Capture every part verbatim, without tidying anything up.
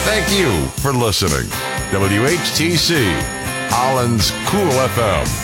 Thank you for listening. W H T C, Holland's Cool F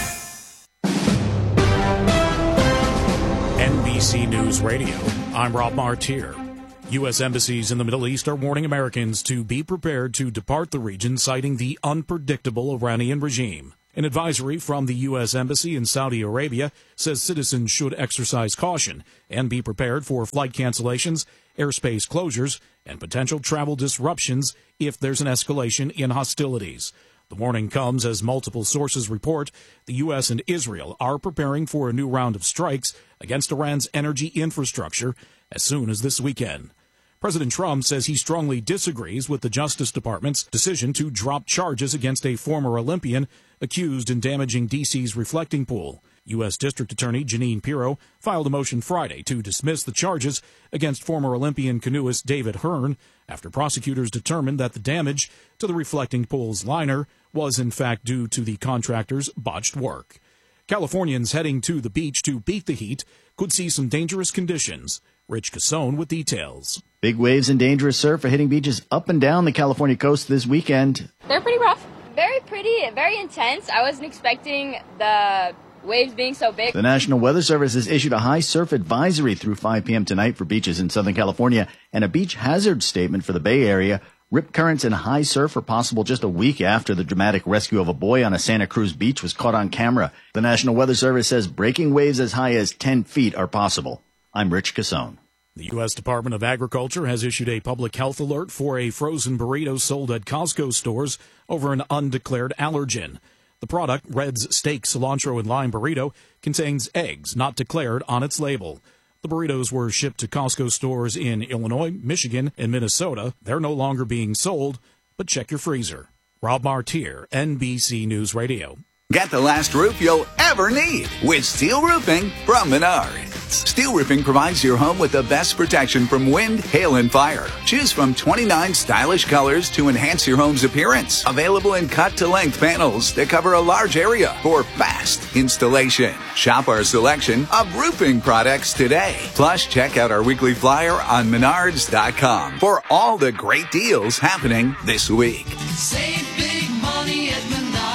M. N B C News Radio, I'm Rob Martier. U S embassies in the Middle East are warning Americans to be prepared to depart the region, citing the unpredictable Iranian regime. An advisory from the U S Embassy in Saudi Arabia says citizens should exercise caution and be prepared for flight cancellations, airspace closures, and potential travel disruptions if there's an escalation in hostilities. The warning comes as multiple sources report the U S and Israel are preparing for a new round of strikes against Iran's energy infrastructure as soon as this weekend. President Trump says he strongly disagrees with the Justice Department's decision to drop charges against a former Olympian accused in damaging D C's reflecting pool. U S. District Attorney Jeanine Pirro filed a motion Friday to dismiss the charges against former Olympian canoeist David Hearn after prosecutors determined that the damage to the reflecting pool's liner was in fact due to the contractor's botched work. Californians heading to the beach to beat the heat could see some dangerous conditions. Rich Cassone with details. Big waves and dangerous surf are hitting beaches up and down the California coast this weekend. They're pretty rough. Very pretty, very intense. I wasn't expecting the waves being so big. The National Weather Service has issued a high surf advisory through five p.m. tonight for beaches in Southern California and a beach hazard statement for the Bay Area. Rip currents and high surf are possible just a week after the dramatic rescue of a boy on a Santa Cruz beach was caught on camera. The National Weather Service says breaking waves as high as ten feet are possible. I'm Rich Cassone. The U S. Department of Agriculture has issued a public health alert for a frozen burrito sold at Costco stores over an undeclared allergen. The product, Red's Steak, Cilantro, and Lime Burrito, contains eggs not declared on its label. The burritos were shipped to Costco stores in Illinois, Michigan, and Minnesota. They're no longer being sold, but check your freezer. Rob Martier, N B C News Radio. Get the last roof you'll ever need with steel roofing from Menards. Steel roofing provides your home with the best protection from wind, hail, and fire. Choose from twenty-nine stylish colors to enhance your home's appearance. Available in cut-to-length panels that cover a large area for fast installation. Shop our selection of roofing products today. Plus, check out our weekly flyer on menards dot com for all the great deals happening this week. Save big money at Menards.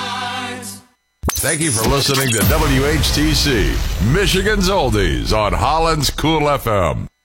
Thank you for listening to W H T C, Michigan's Oldies on Holland's Cool F M.